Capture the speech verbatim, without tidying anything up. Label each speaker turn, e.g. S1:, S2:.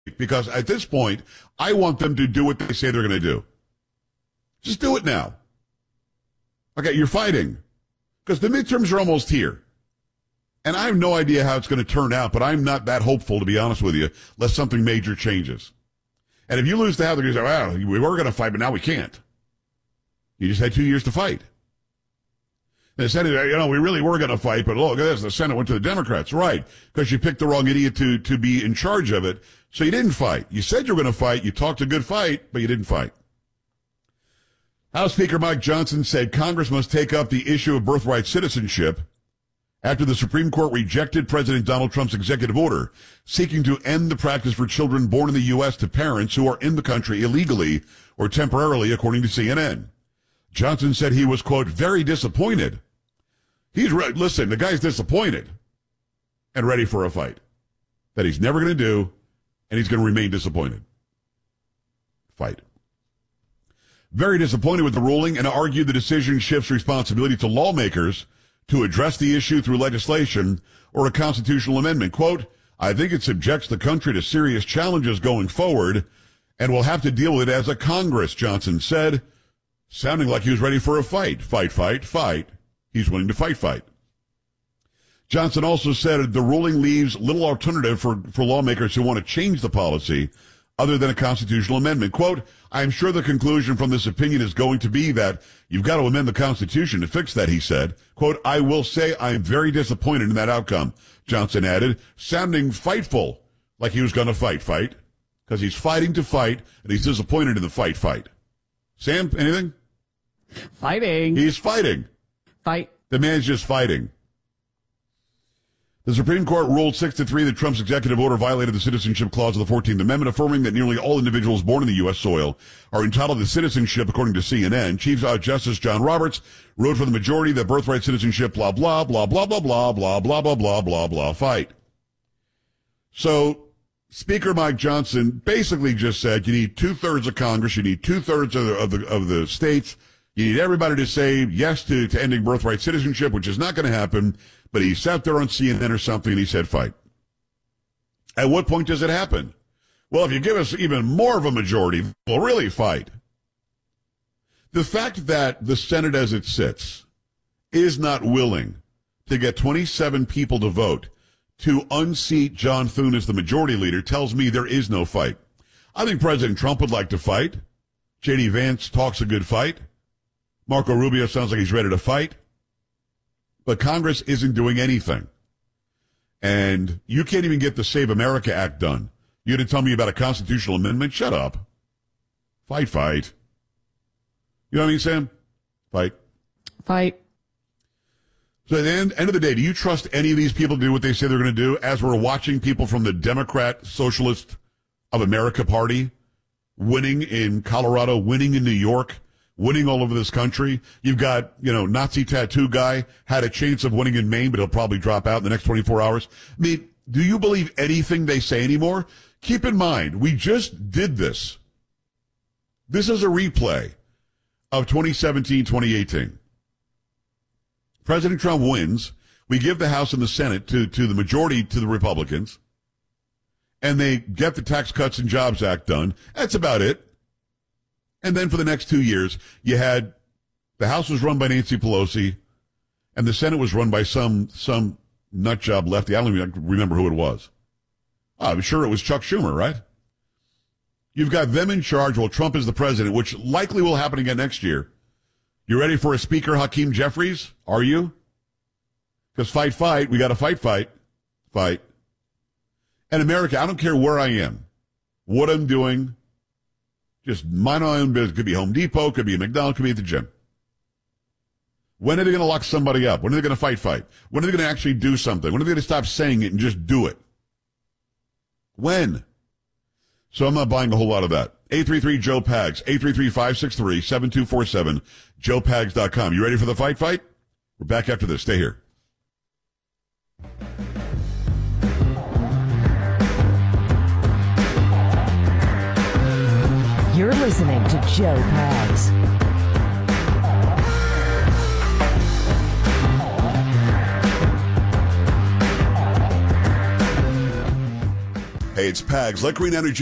S1: because at this point, I want them to do what they say they're going to do. Just do it now. Okay, you're fighting because the midterms are almost here. And I have no idea how it's going to turn out, but I'm not that hopeful, to be honest with you, unless something major changes. And if you lose the House, they're going to say, well, we were going to fight, but now we can't. You just had two years to fight. And the Senate, you know, we really were going to fight, but look at this, the Senate went to the Democrats. Right, because you picked the wrong idiot to, to be in charge of it, so you didn't fight. You said you were going to fight, you talked a good fight, but you didn't fight. House Speaker Mike Johnson said Congress must take up the issue of birthright citizenship after the Supreme Court rejected President Donald Trump's executive order seeking to end the practice for children born in the U S to parents who are in the country illegally or temporarily, according to C N N. Johnson said he was, quote, very disappointed. He's re- listen, the guy's disappointed and ready for a fight that he's never going to do, and he's going to remain disappointed. Fight. Very disappointed with the ruling and argued the decision shifts responsibility to lawmakers to address the issue through legislation or a constitutional amendment. Quote, I think it subjects the country to serious challenges going forward and we'll have to deal with it as a Congress, Johnson said, sounding like he was ready for a fight. Fight, fight, fight. He's willing to fight, fight. Johnson also said the ruling leaves little alternative for, for lawmakers who want to change the policy other than a constitutional amendment. Quote, I am sure the conclusion from this opinion is going to be that you've got to amend the Constitution to fix that, he said. Quote, I will say I am very disappointed in that outcome, Johnson added, sounding fightful, like he was going to fight, fight, because he's fighting to fight, and he's disappointed in the fight, fight. Sam, anything?
S2: Fighting.
S1: He's fighting.
S2: Fight.
S1: The man's just fighting. The Supreme Court ruled six to three that Trump's executive order violated the citizenship clause of the fourteenth Amendment, affirming that nearly all individuals born in the U S soil are entitled to citizenship, according to C N N. Chief Justice John Roberts wrote for the majority that birthright citizenship, blah, blah, blah, blah, blah, blah, blah, blah, blah, blah, blah, blah, fight. So Speaker Mike Johnson basically just said you need two-thirds of Congress, you need two-thirds of the, of the, of the states, you need everybody to say yes to, to ending birthright citizenship, which is not going to happen. But he sat there on C N N or something and he said fight. At what point does it happen? Well, if you give us even more of a majority, we'll really fight. The fact that the Senate as it sits is not willing to get twenty-seven people to vote to unseat John Thune as the majority leader tells me there is no fight. I think President Trump would like to fight. J D Vance talks a good fight. Marco Rubio sounds like he's ready to fight. But Congress isn't doing anything. And you can't even get the Save America Act done. You're going to tell me about a constitutional amendment? Shut up. Fight, fight. You know what I mean, Sam? Fight.
S2: Fight.
S1: So at the end, end of the day, do you trust any of these people to do what they say they're going to do? As we're watching people from the Democrat Socialist of America Party winning in Colorado, winning in New York, winning all over this country. You've got, you know, Nazi tattoo guy had a chance of winning in Maine, but he'll probably drop out in the next twenty-four hours. I mean, do you believe anything they say anymore? Keep in mind, we just did this. This is a replay of twenty seventeen, twenty eighteen. President Trump wins. We give the House and the Senate to, to the majority to the Republicans, and they get the Tax Cuts and Jobs Act done. That's about it. And then for the next two years, you had the House was run by Nancy Pelosi, and the Senate was run by some some nut job lefty. I don't even remember who it was. Oh, I'm sure it was Chuck Schumer, right? You've got them in charge while Trump is the president, which likely will happen again next year. You ready for a Speaker Hakeem Jeffries? Are you? Because fight, fight. We got to fight, fight, fight. And America, I don't care where I am, what I'm doing. Just mind my own business. Could be Home Depot, could be a McDonald's, could be at the gym. When are they going to lock somebody up? When are they going to fight, fight? When are they going to actually do something? When are they going to stop saying it and just do it? When? So I'm not buying a whole lot of that. eight three three Joe Pags, eight three three, five six three, seven two four seven, joe pags dot com. You ready for the fight, fight? We're back after this. Stay here.
S3: You're listening to Joe Pags.
S1: Hey, it's Pags. Let Green Energy